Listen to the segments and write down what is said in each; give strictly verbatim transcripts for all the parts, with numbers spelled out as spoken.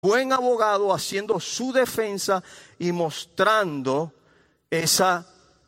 buen abogado haciendo su defensa y mostrando esa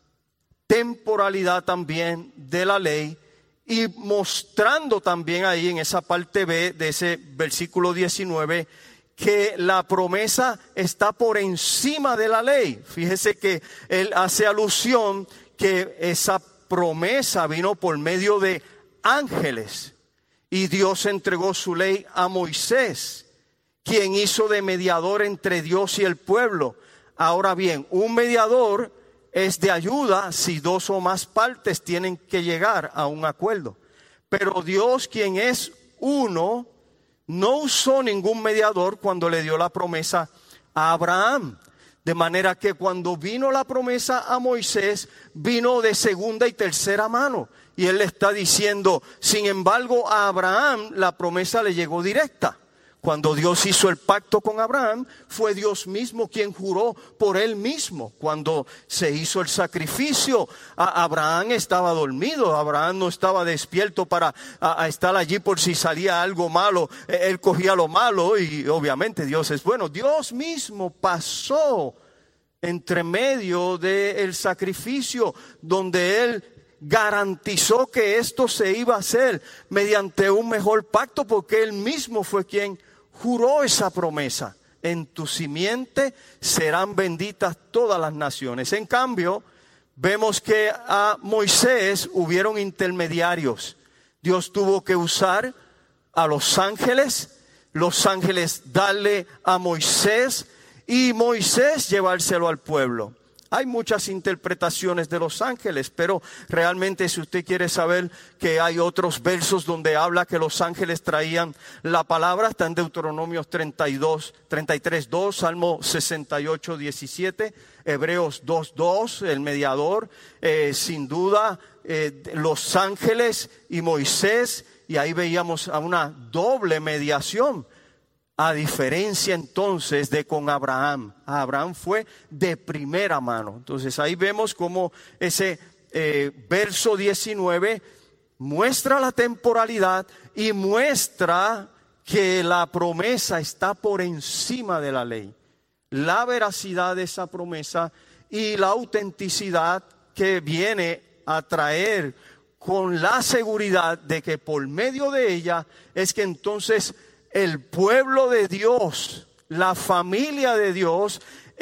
temporalidad también de la ley y mostrando también ahí en esa parte B de ese versículo diecinueve que la promesa está por encima de la ley. Fíjese que él hace alusión que esa promesa vino por medio de ángeles y Dios entregó su ley a Moisés, quien hizo de mediador entre Dios y el pueblo. Ahora bien, un mediador es de ayuda si dos o más partes tienen que llegar a un acuerdo. Pero Dios, quien es uno, no usó ningún mediador cuando le dio la promesa a Abraham. De manera que cuando vino la promesa a Moisés, vino de segunda y tercera mano. Y él le está diciendo, sin embargo, a Abraham la promesa le llegó directa. Cuando Dios hizo el pacto con Abraham, fue Dios mismo quien juró por él mismo. Cuando se hizo el sacrificio, Abraham estaba dormido, Abraham no estaba despierto para a, a estar allí por si salía algo malo. Él cogía lo malo y obviamente Dios es bueno. Dios mismo pasó entre medio del sacrificio donde él garantizó que esto se iba a hacer mediante un mejor pacto, porque él mismo fue quien juró esa promesa. En tu simiente serán benditas todas las naciones. En cambio, vemos que a Moisés hubieron intermediarios. Dios tuvo que usar a los ángeles, los ángeles darle a Moisés y Moisés llevárselo al pueblo. Hay muchas interpretaciones de los ángeles, pero realmente si usted quiere saber que hay otros versos donde habla que los ángeles traían la palabra, está en Deuteronomio treinta y dos, treinta y tres, dos, Salmo sesenta y ocho, diecisiete, Hebreos dos, dos, el mediador, eh, sin duda eh, los ángeles y Moisés, y ahí veíamos a una doble mediación. A diferencia entonces de con Abraham, Abraham fue de primera mano. Entonces ahí vemos cómo ese eh, verso diecinueve muestra la temporalidad y muestra que la promesa está por encima de la ley. La veracidad de esa promesa y la autenticidad que viene a traer con la seguridad de que por medio de ella es que entonces el pueblo de Dios, la familia de Dios,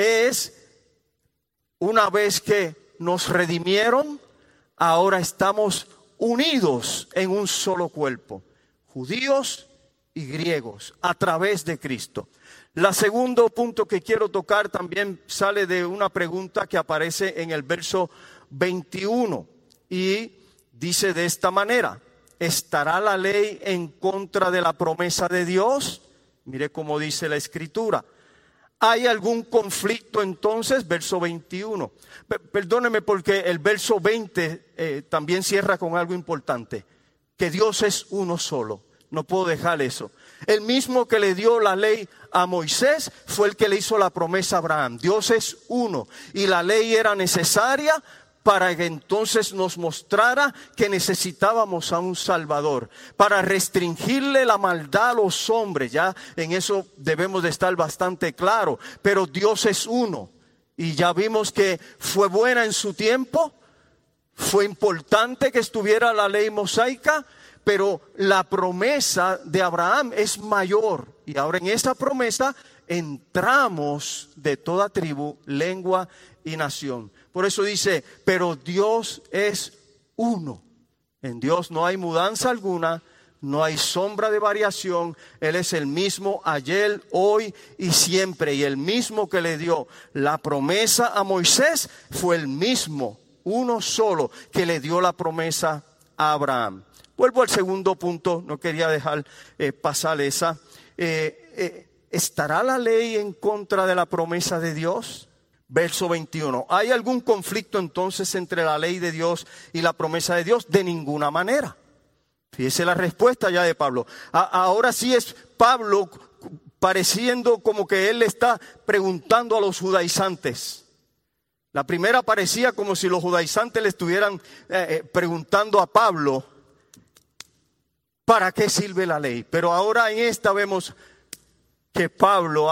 es una vez que nos redimieron, ahora estamos unidos en un solo cuerpo, judíos y griegos, a través de Cristo. El segundo punto que quiero tocar también sale de una pregunta que aparece en el verso veintiuno y dice de esta manera: ¿estará la ley en contra de la promesa de Dios? Mire cómo dice la Escritura. ¿Hay algún conflicto entonces? Verso veintiuno. P- perdóneme porque el verso veinte eh, también cierra con algo importante. Que Dios es uno solo. No puedo dejar eso. El mismo que le dio la ley a Moisés fue el que le hizo la promesa a Abraham. Dios es uno. Y la ley era necesaria para que entonces nos mostrara que necesitábamos a un Salvador, para restringirle la maldad a los hombres. Ya en eso debemos de estar bastante claros, pero Dios es uno, y ya vimos que fue buena en su tiempo, fue importante que estuviera la ley mosaica, pero la promesa de Abraham es mayor, y ahora en esa promesa entramos de toda tribu, lengua y nación. Por eso dice, pero Dios es uno. En Dios no hay mudanza alguna, no hay sombra de variación. Él es el mismo ayer, hoy y siempre. Y el mismo que le dio la promesa a Moisés fue el mismo, uno solo, que le dio la promesa a Abraham. Vuelvo al segundo punto, no quería dejar eh, pasar esa. Eh, eh, ¿Estará la ley en contra de la promesa de Dios? Verso veintiuno. ¿Hay algún conflicto entonces entre la ley de Dios y la promesa de Dios? De ninguna manera. Fíjese la respuesta ya de Pablo. A- ahora sí es Pablo pareciendo como que él le está preguntando a los judaizantes. La primera parecía como si los judaizantes le estuvieran eh, eh, preguntando a Pablo, ¿para qué sirve la ley? Pero ahora en esta vemos, que Pablo